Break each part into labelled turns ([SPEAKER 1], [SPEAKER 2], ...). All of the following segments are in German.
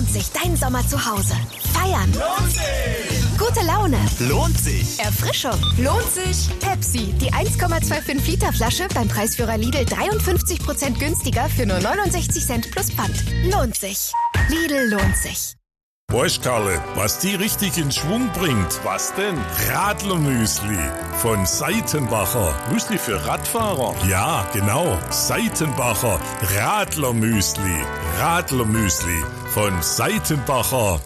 [SPEAKER 1] lohnt sich dein Sommer zu Hause. Feiern.
[SPEAKER 2] Lohnt sich.
[SPEAKER 1] Gute Laune.
[SPEAKER 2] Lohnt sich.
[SPEAKER 1] Erfrischung. Lohnt sich. Pepsi, die 1,25 Liter Flasche beim Preisführer Lidl 53% günstiger für nur 69 Cent plus Pfand. Lohnt sich. Lidl lohnt sich.
[SPEAKER 3] Weißt Karle, was die richtig in Schwung bringt?
[SPEAKER 2] Was denn?
[SPEAKER 3] Radlermüsli von Seitenbacher.
[SPEAKER 2] Müsli für Radfahrer?
[SPEAKER 3] Ja, genau. Seitenbacher Radlermüsli. Radlermüsli von Seitenbacher.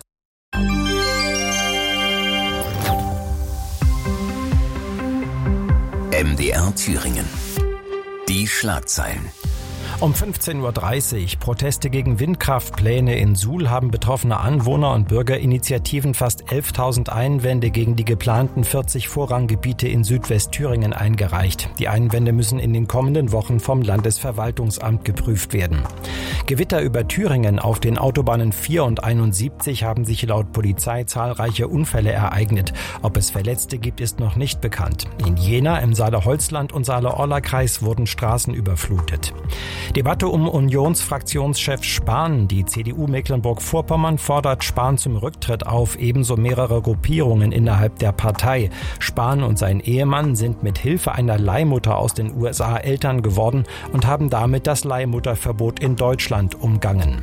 [SPEAKER 4] MDR Thüringen. Die Schlagzeilen.
[SPEAKER 5] Um 15.30 Uhr Proteste gegen Windkraftpläne in Suhl haben betroffene Anwohner und Bürgerinitiativen fast 11.000 Einwände gegen die geplanten 40 Vorranggebiete in Südwestthüringen eingereicht. Die Einwände müssen in den kommenden Wochen vom Landesverwaltungsamt geprüft werden. Gewitter über Thüringen. Auf den Autobahnen 4 und 71 haben sich laut Polizei zahlreiche Unfälle ereignet. Ob es Verletzte gibt, ist noch nicht bekannt. In Jena, im Saale-Holzland und Saale-Orla-Kreis wurden Straßen überflutet. Debatte um Unionsfraktionschef Spahn. Die CDU Mecklenburg-Vorpommern fordert Spahn zum Rücktritt auf, ebenso mehrere Gruppierungen innerhalb der Partei. Spahn und sein Ehemann sind mit Hilfe einer Leihmutter aus den USA Eltern geworden und haben damit das Leihmutterverbot in Deutschland umgangen.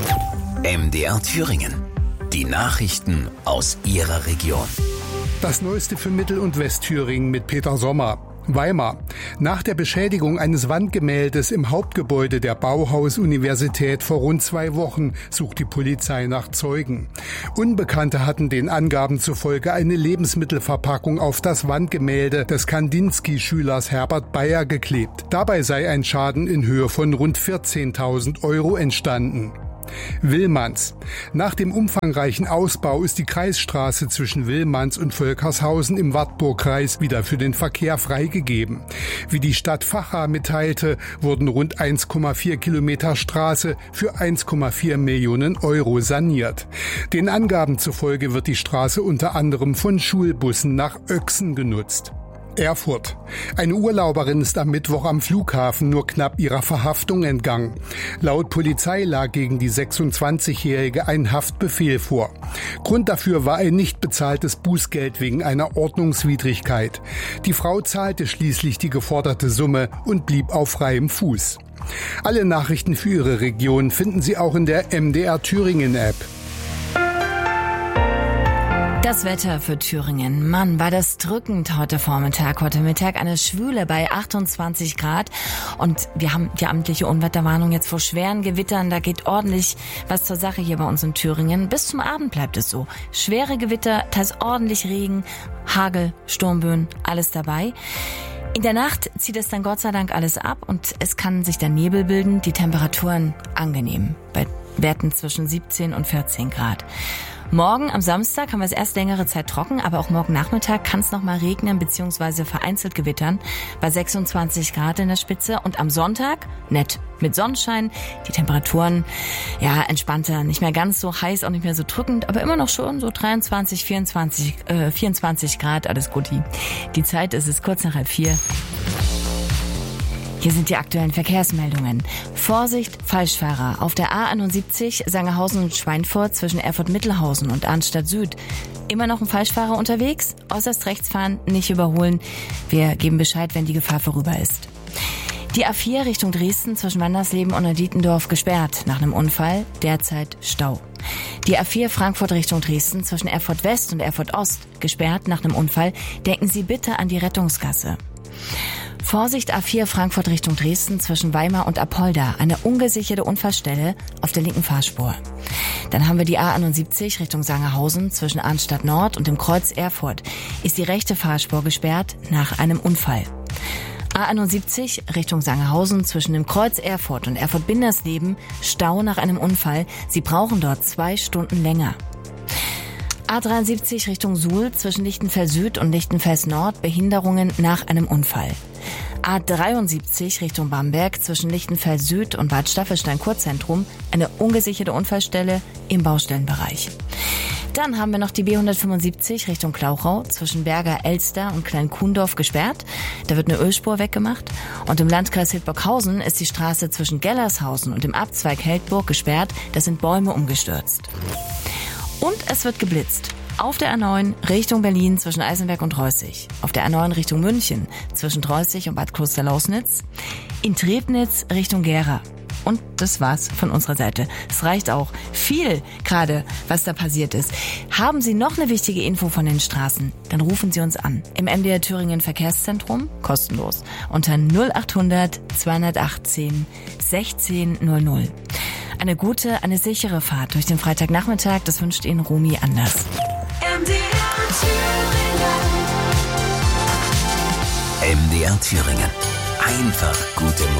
[SPEAKER 4] MDR Thüringen. Die Nachrichten aus Ihrer Region.
[SPEAKER 6] Das Neueste für Mittel- und Westthüringen mit Peter Sommer. Weimar. Nach der Beschädigung eines Wandgemäldes im Hauptgebäude der Bauhaus-Universität vor rund 2 Wochen sucht die Polizei nach Zeugen. Unbekannte hatten den Angaben zufolge eine Lebensmittelverpackung auf das Wandgemälde des Kandinsky-Schülers Herbert Bayer geklebt. Dabei sei ein Schaden in Höhe von rund 14.000 € entstanden. Willmanns. Nach dem umfangreichen Ausbau ist die Kreisstraße zwischen Willmanns und Völkershausen im Wartburgkreis wieder für den Verkehr freigegeben. Wie die Stadt Vacha mitteilte, wurden rund 1,4 Kilometer Straße für 1,4 Millionen € saniert. Den Angaben zufolge wird die Straße unter anderem von Schulbussen nach Öchsen genutzt. Erfurt. Eine Urlauberin ist am Mittwoch am Flughafen nur knapp ihrer Verhaftung entgangen. Laut Polizei lag gegen die 26-Jährige ein Haftbefehl vor. Grund dafür war ein nicht bezahltes Bußgeld wegen einer Ordnungswidrigkeit. Die Frau zahlte schließlich die geforderte Summe und blieb auf freiem Fuß. Alle Nachrichten für Ihre Region finden Sie auch in der MDR Thüringen App.
[SPEAKER 7] Das Wetter für Thüringen. Mann, war das drückend heute Vormittag. Heute Mittag eine Schwüle bei 28 Grad. Und wir haben die amtliche Unwetterwarnung jetzt vor schweren Gewittern. Da geht ordentlich was zur Sache hier bei uns in Thüringen. Bis zum Abend bleibt es so. Schwere Gewitter, teils ordentlich Regen, Hagel, Sturmböen, alles dabei. In der Nacht zieht es dann Gott sei Dank alles ab und es kann sich dann Nebel bilden. Die Temperaturen angenehm bei Werten zwischen 17 und 14 Grad. Morgen am Samstag haben wir es erst längere Zeit trocken, aber auch morgen Nachmittag kann es nochmal regnen bzw. vereinzelt gewittern bei 26 Grad in der Spitze. Und am Sonntag nett mit Sonnenschein, die Temperaturen ja entspannter, nicht mehr ganz so heiß, auch nicht mehr so drückend, aber immer noch schon so 23, 24 Grad, alles gut. Die Zeit ist es kurz nach 3:30. Hier sind die aktuellen Verkehrsmeldungen. Vorsicht, Falschfahrer. Auf der A71 Sangerhausen und Schweinfurt zwischen Erfurt-Mittelhausen und Arnstadt Süd. Immer noch ein Falschfahrer unterwegs? Äußerst rechts fahren, nicht überholen. Wir geben Bescheid, wenn die Gefahr vorüber ist. Die A4 Richtung Dresden zwischen Wandersleben und Dietendorf gesperrt. Nach einem Unfall derzeit Stau. Die A4 Frankfurt Richtung Dresden zwischen Erfurt West und Erfurt Ost gesperrt. Nach einem Unfall denken Sie bitte an die Rettungsgasse. Vorsicht, A4 Frankfurt Richtung Dresden zwischen Weimar und Apolda. Eine ungesicherte Unfallstelle auf der linken Fahrspur. Dann haben wir die A71 Richtung Sangerhausen zwischen Arnstadt Nord und dem Kreuz Erfurt. Ist die rechte Fahrspur gesperrt nach einem Unfall. A71 Richtung Sangerhausen zwischen dem Kreuz Erfurt und Erfurt-Bindersleben. Stau nach einem Unfall. Sie brauchen dort 2 Stunden länger. A73 Richtung Suhl zwischen Lichtenfels Süd und Lichtenfels Nord. Behinderungen nach einem Unfall. A73 Richtung Bamberg zwischen Lichtenfels Süd und Bad Staffelstein Kurzentrum. Eine ungesicherte Unfallstelle im Baustellenbereich. Dann haben wir noch die B175 Richtung Klauchau zwischen Berger Elster und Klein-Kuhndorf gesperrt. Da wird eine Ölspur weggemacht. Und im Landkreis Hildburghausen ist die Straße zwischen Gellershausen und dem Abzweig Heldburg gesperrt. Da sind Bäume umgestürzt. Und es wird geblitzt. Auf der A9 Richtung Berlin zwischen Eisenberg und Reußig. Auf der A9 Richtung München zwischen Reußig und Bad Klosterlausnitz. In Trebnitz Richtung Gera. Und das war's von unserer Seite. Es reicht auch viel gerade, was da passiert ist. Haben Sie noch eine wichtige Info von den Straßen? Dann rufen Sie uns an. Im MDR Thüringen Verkehrszentrum, kostenlos, unter 0800 218 1600. Eine gute, eine sichere Fahrt durch den Freitagnachmittag, das wünscht Ihnen Romy Anders.
[SPEAKER 4] MDR Thüringen. Einfach gute Musik.